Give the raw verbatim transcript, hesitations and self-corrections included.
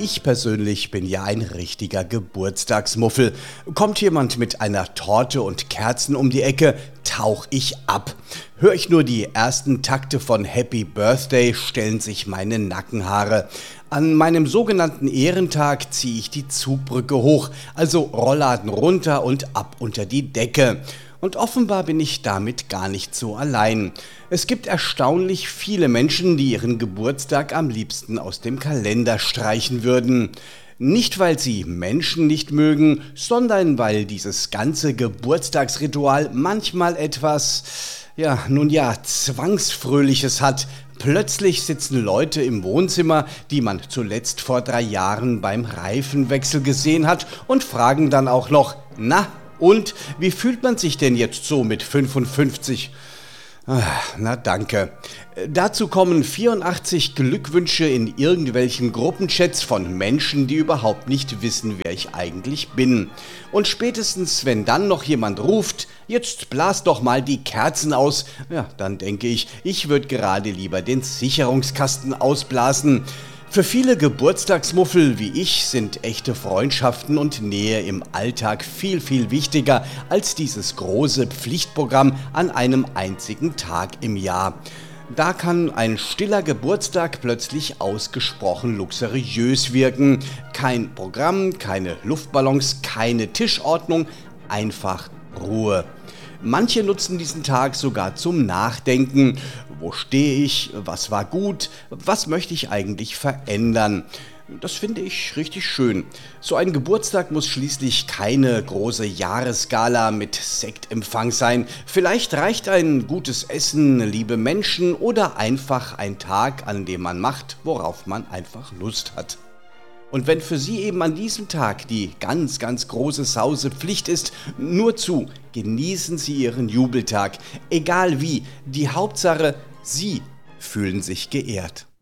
Ich persönlich bin ja ein richtiger Geburtstagsmuffel. Kommt jemand mit einer Torte und Kerzen um die Ecke, tauch ich ab. Hör ich nur die ersten Takte von Happy Birthday, stellen sich meine Nackenhaare. An meinem sogenannten Ehrentag ziehe ich die Zugbrücke hoch, also Rollladen runter und ab unter die Decke. Und offenbar bin ich damit gar nicht so allein. Es gibt erstaunlich viele Menschen, die ihren Geburtstag am liebsten aus dem Kalender streichen würden. Nicht, weil sie Menschen nicht mögen, sondern weil dieses ganze Geburtstagsritual manchmal etwas, ja, nun ja, Zwangsfröhliches hat. Plötzlich sitzen Leute im Wohnzimmer, die man zuletzt vor drei Jahren beim Reifenwechsel gesehen hat, und fragen dann auch noch: Na, und wie fühlt man sich denn jetzt so mit fünfundfünfzig? Ah, na danke. Dazu kommen vierundachtzig Glückwünsche in irgendwelchen Gruppenchats von Menschen, die überhaupt nicht wissen, wer ich eigentlich bin. Und spätestens, wenn dann noch jemand ruft: Jetzt blas doch mal die Kerzen aus, ja, dann denke ich, ich würde gerade lieber den Sicherungskasten ausblasen. Für viele Geburtstagsmuffel wie ich sind echte Freundschaften und Nähe im Alltag viel, viel wichtiger als dieses große Pflichtprogramm an einem einzigen Tag im Jahr. Da kann ein stiller Geburtstag plötzlich ausgesprochen luxuriös wirken. Kein Programm, keine Luftballons, keine Tischordnung, einfach Ruhe. Manche nutzen diesen Tag sogar zum Nachdenken. Wo stehe ich? Was war gut? Was möchte ich eigentlich verändern? Das finde ich richtig schön. So ein Geburtstag muss schließlich keine große Jahresgala mit Sektempfang sein. Vielleicht reicht ein gutes Essen, liebe Menschen oder einfach ein Tag, an dem man macht, worauf man einfach Lust hat. Und wenn für Sie eben an diesem Tag die ganz, ganz große Sause Pflicht ist, nur zu, genießen Sie Ihren Jubeltag. Egal wie, die Hauptsache, Sie fühlen sich geehrt.